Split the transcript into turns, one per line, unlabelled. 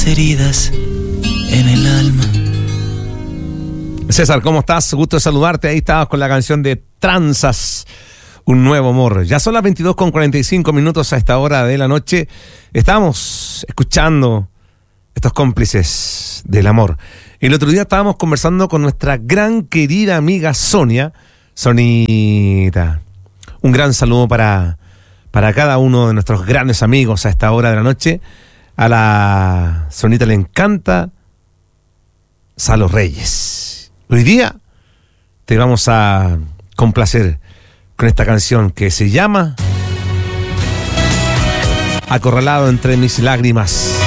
heridas en el alma.
César, ¿cómo estás? Gusto de saludarte. Ahí estabas con la canción de Tranzas, Un Nuevo Amor. Ya son las 22:45 a esta hora de la noche. Estamos escuchando estos cómplices del amor. El otro día estábamos conversando con nuestra gran querida amiga Sonia. Sonita, un gran saludo para cada uno de nuestros grandes amigos a esta hora de la noche. A la Sonita le encanta Salo Reyes. Hoy día te vamos a complacer con esta canción que se llama Acorralado entre mis lágrimas.